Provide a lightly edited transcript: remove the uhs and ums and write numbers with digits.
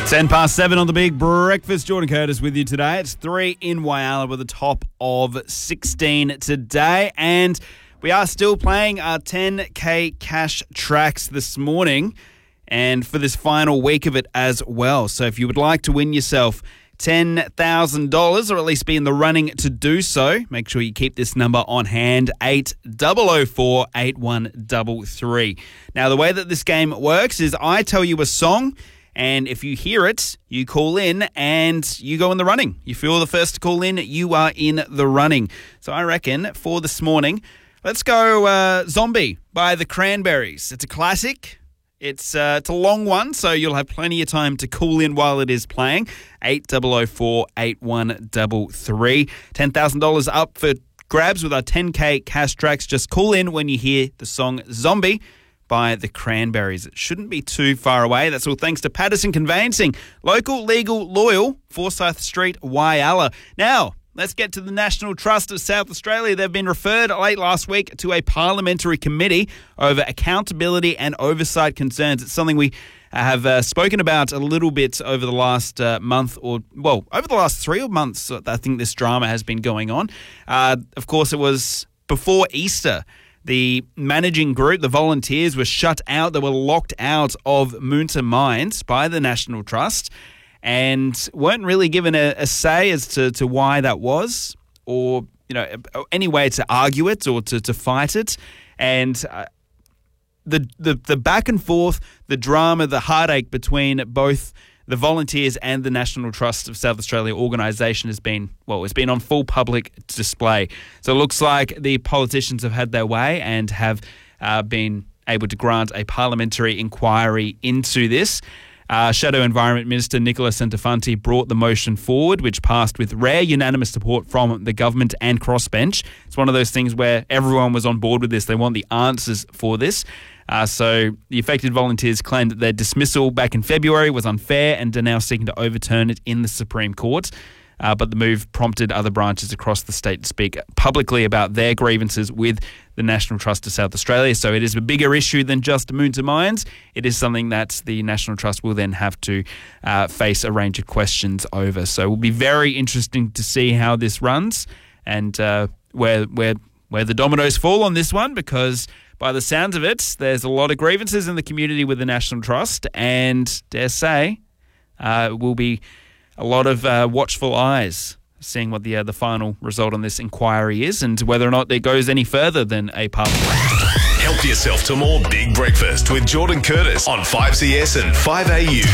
7:10 on the Big Breakfast. Jordan Curtis with you today. It's 3 in Whyalla with a top of 16 today. And we are still playing our 10K cash tracks this morning and for this final week of it as well. So if you would like to win yourself $10,000 or at least be in the running to do so, make sure you keep this number on hand, 8004-8133. Now, the way that this game works is I tell you a song, and if you hear it, you call in and you go in the running. If you're the first to call in, you are in the running. So I reckon for this morning, let's go Zombie by the Cranberries. It's a classic. It's a long one, so you'll have plenty of time to call in while it is playing. 8004-8133. $10,000 up for grabs with our 10K cash tracks. Just call in when you hear the song Zombie by the Cranberries. It shouldn't be too far away. That's all thanks to Patterson Conveyancing. Local, legal, loyal, Forsyth Street, Whyalla. Now, let's get to the National Trust of South Australia. They've been referred late last week to a parliamentary committee over accountability and oversight concerns. It's something we have spoken about a little bit over the last month over the last 3 months. I think this drama has been going on. Of course, it was before Easter. The managing group, the volunteers, were shut out. They were locked out of Moonta Mines by the National Trust and weren't really given a say as to why that was, or any way to argue it or to fight it. And the back and forth, the drama, the heartache between both the volunteers and the National Trust of South Australia organisation has been, it's been on full public display. So it looks like the politicians have had their way and have been able to grant a parliamentary inquiry into this. Shadow Environment Minister Nicola Centofanti brought the motion forward, which passed with rare unanimous support from the government and crossbench. It's one of those things where everyone was on board with this. They want the answers for this. So the affected volunteers claimed that their dismissal back in February was unfair and are now seeking to overturn it in the Supreme Court. But the move prompted other branches across the state to speak publicly about their grievances with the National Trust of South Australia. So it is a bigger issue than just Moonta Mines. It is something that the National Trust will then have to face a range of questions over. So it will be very interesting to see how this runs and where the dominoes fall on this one, because by the sounds of it, there's a lot of grievances in the community with the National Trust, and dare say, will be a lot of watchful eyes seeing what the final result on this inquiry is and whether or not it goes any further than a parliament. Help yourself to more Big Breakfast with Jordan Curtis on 5CS and 5AU.